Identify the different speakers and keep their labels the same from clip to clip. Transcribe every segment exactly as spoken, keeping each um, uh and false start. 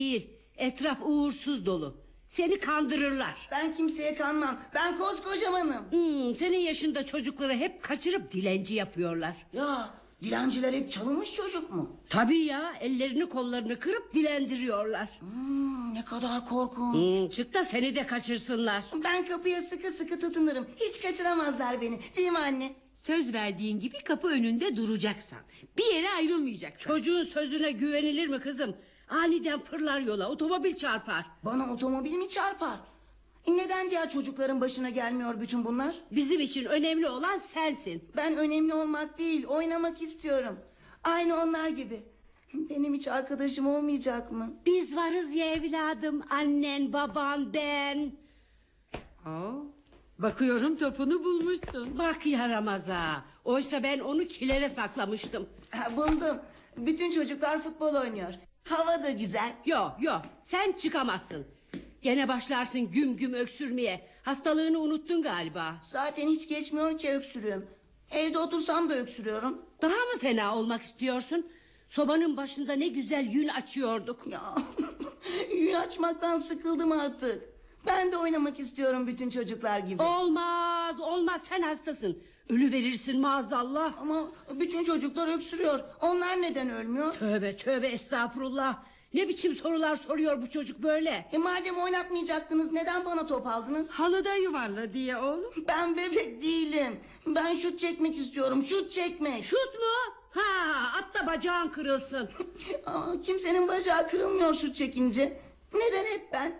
Speaker 1: değil. Etraf uğursuz dolu. Seni kandırırlar.
Speaker 2: Ben kimseye kanmam. Ben koskocamanım.
Speaker 1: Hmm, senin yaşında çocukları hep kaçırıp dilenci yapıyorlar.
Speaker 2: Ya dilenciler hep çalınmış çocuk mu?
Speaker 1: Tabii ya, ellerini kollarını kırıp dilendiriyorlar.
Speaker 2: Hmm, ne kadar korkunç.
Speaker 1: Hmm, çık da seni de kaçırsınlar.
Speaker 2: Ben kapıya sıkı sıkı tutunurum. Hiç kaçıramazlar beni. Değil mi anne?
Speaker 3: Söz verdiğin gibi kapı önünde duracaksan. Bir yere ayrılmayacaksın.
Speaker 1: Çocuğun sözüne güvenilir mi kızım? Aniden fırlar yola, otomobil çarpar.
Speaker 2: Bana otomobil mi çarpar? E neden diğer çocukların başına gelmiyor bütün bunlar?
Speaker 1: Bizim için önemli olan sensin.
Speaker 2: Ben önemli olmak değil, oynamak istiyorum. Aynı onlar gibi. Benim hiç arkadaşım olmayacak mı?
Speaker 1: Biz varız ya evladım, annen, baban, ben.
Speaker 3: Aa, bakıyorum topunu bulmuşsun.
Speaker 1: Bak yaramaza. Oysa ben onu kilere saklamıştım.
Speaker 2: Ha, buldum. Bütün çocuklar futbol oynuyor. Hava da güzel.
Speaker 1: Yok yok, sen çıkamazsın. Gene başlarsın güm güm öksürmeye. Hastalığını unuttun galiba.
Speaker 2: Zaten hiç geçmiyor ki öksürüğüm. Evde otursam da öksürüyorum.
Speaker 1: Daha mı fena olmak istiyorsun? Sobanın başında ne güzel yün açıyorduk.
Speaker 2: Ya yün açmaktan sıkıldım artık. Ben de oynamak istiyorum bütün çocuklar gibi.
Speaker 1: Olmaz olmaz, sen hastasın. Ölü verirsin maazallah.
Speaker 2: Ama bütün çocuklar öksürüyor. Onlar neden ölmüyor?
Speaker 1: Tövbe tövbe, estağfurullah. Ne biçim sorular soruyor bu çocuk böyle?
Speaker 2: E madem oynatmayacaktınız neden bana top aldınız?
Speaker 3: Halıda yuvarla diye oğlum.
Speaker 2: Ben bebek değilim. Ben şut çekmek istiyorum. Şut çekmek.
Speaker 1: Şut mu? Ha, at da bacağın kırılsın.
Speaker 2: Aa, kimsenin bacağı kırılmıyor şut çekince. Neden hep ben?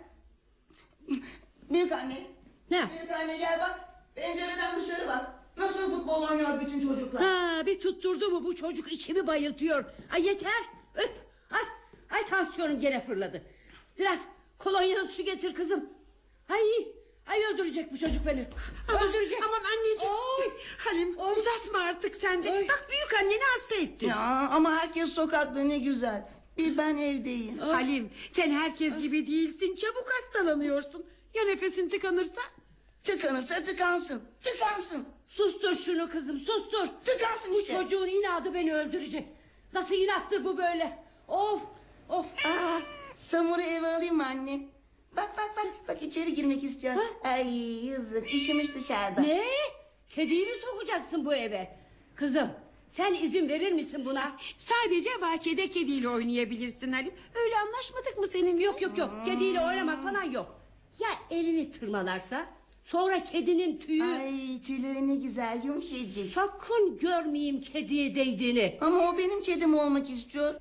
Speaker 2: Büyük anne.
Speaker 1: Ne?
Speaker 2: Büyük anne gel bak. Pencereden dışarı bak. Nasıl futbol oynuyor bütün çocuklar.
Speaker 1: Ha, bir tutturdu mu bu çocuk, içimi bayıltıyor. Ay yeter. Öp. Ay, ay tansiyonum gene fırladı. Biraz kolonyalı su getir kızım. Ay, ay öldürecek bu çocuk beni. Öldürecek.
Speaker 3: Aman anneciğim.
Speaker 1: Oy.
Speaker 3: Halim
Speaker 1: Oy.
Speaker 3: uzatma artık sen de.
Speaker 1: Oy.
Speaker 3: Bak büyük anneni hasta ettin.
Speaker 2: Ya ama herkes sokakta ne güzel. Bir ben evdeyim.
Speaker 3: Halim sen herkes gibi değilsin. Çabuk hastalanıyorsun. Ya nefesin tıkanırsa?
Speaker 2: Tıkanırsa tıkansın. Tıkansın.
Speaker 1: Sustur şunu kızım, sustur.
Speaker 2: Tıkansın
Speaker 1: Bu
Speaker 2: işte.
Speaker 1: çocuğun inadı beni öldürecek. Nasıl inattır bu böyle? Of, of.
Speaker 2: Aa, Samur'u eve alayım mı anne? Bak bak bak. Bak içeri girmek istiyor. Ay yazık üşümüş dışarıda.
Speaker 1: Ne? Kediyi mi sokacaksın bu eve? Kızım, sen izin verir misin buna?
Speaker 3: Sadece bahçede kediyle oynayabilirsin Halim. Öyle anlaşmadık mı seninle?
Speaker 1: Yok yok yok, kediyle oynamak falan yok. Ya elini tırmalarsa? Sonra kedinin tüyü...
Speaker 2: Ay tüyleri ne güzel yumuşacık.
Speaker 1: Sakın görmeyeyim kediye değdiğini.
Speaker 2: Ama o benim kedim olmak istiyor.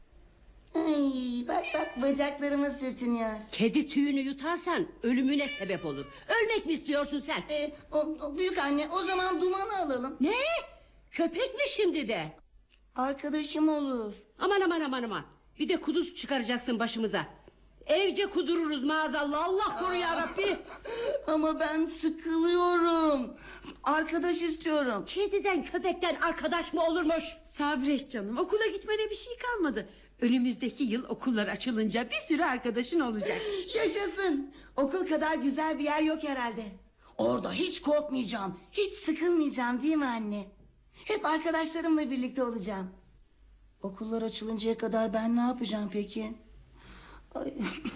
Speaker 2: Ay bak bak bacaklarıma sürtünüyor.
Speaker 1: Kedi tüyünü yutarsan ölümüne sebep olur. Ölmek mi istiyorsun sen?
Speaker 2: E, o, o büyük anne o zaman Duman'ı alalım.
Speaker 1: Ne? Köpek mi şimdi de?
Speaker 2: Arkadaşım olur.
Speaker 1: Aman aman aman aman. Bir de kuduz çıkaracaksın başımıza. Evce kudururuz maazallah. Allah koru ya Rabbi.
Speaker 2: Ama ben sıkılıyorum. Arkadaş istiyorum.
Speaker 1: Kediden köpekten arkadaş mı olurmuş?
Speaker 3: Sabret canım, okula gitmene bir şey kalmadı. Önümüzdeki yıl okullar açılınca bir sürü arkadaşın olacak.
Speaker 2: Yaşasın. Okul kadar güzel bir yer yok herhalde. Orada hiç korkmayacağım. Hiç sıkılmayacağım değil mi anne? Hep arkadaşlarımla birlikte olacağım. Okullar açılıncaya kadar ben ne yapacağım peki? Ay.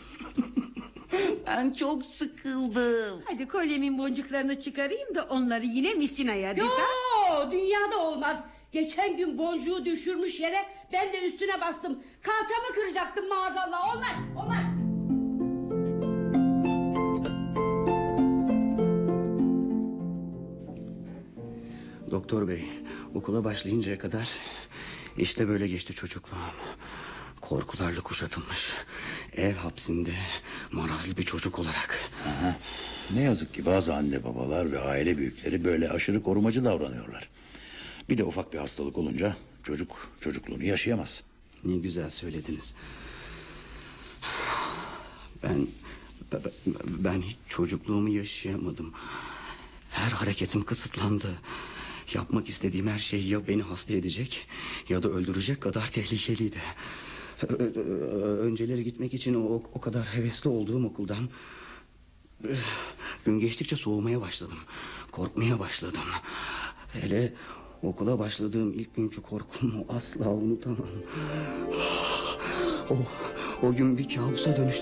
Speaker 2: Ben çok sıkıldım.
Speaker 3: Hadi kolyemin boncuklarını çıkarayım da onları yine misinaya dizem.
Speaker 1: Yo, dünyada olmaz. Geçen gün boncuğu düşürmüş yere ben de üstüne bastım. Kalçamı kıracaktım maazallah. Olmaz, olmaz.
Speaker 4: Doktor bey, okula başlayıncaya kadar işte böyle geçti çocukluğum. Korkularla kuşatılmış, ev hapsinde marazlı bir çocuk olarak.
Speaker 5: Aha. Ne yazık ki bazı anne babalar ve aile büyükleri böyle aşırı korumacı davranıyorlar. Bir de ufak bir hastalık olunca çocuk çocukluğunu yaşayamaz.
Speaker 4: Ne güzel söylediniz. Ben ben hiç çocukluğumu yaşayamadım. Her hareketim kısıtlandı. Yapmak istediğim her şey ya beni hasta edecek ya da öldürecek kadar tehlikeliydi. Önceleri gitmek için o, o kadar hevesli olduğum okuldan gün geçtikçe soğumaya başladım. Korkmaya başladım. Hele okula başladığım ilk günkü korkumu asla unutamam. O, o gün bir kabusa dönüştü.